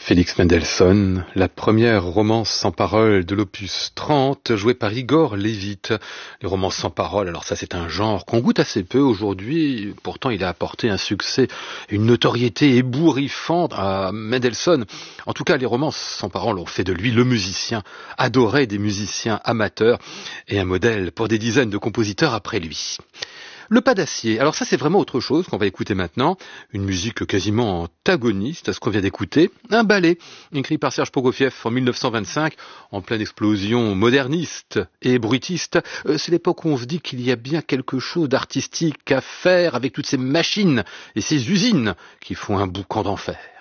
Félix Mendelssohn, la première romance sans parole de l'opus 30, jouée par Igor Levit. Les romances sans parole, alors ça c'est un genre qu'on goûte assez peu aujourd'hui, pourtant il a apporté un succès, une notoriété ébouriffante à Mendelssohn. En tout cas, les romances sans parole ont fait de lui le musicien adoré des musiciens amateurs et un modèle pour des dizaines de compositeurs après lui. Le pas d'acier, alors ça c'est vraiment autre chose qu'on va écouter maintenant, une musique quasiment antagoniste à ce qu'on vient d'écouter, un ballet écrit par Serge Prokofiev en 1925, en pleine explosion moderniste et bruitiste. C'est l'époque où on se dit qu'il y a bien quelque chose d'artistique à faire avec toutes ces machines et ces usines qui font un boucan d'enfer.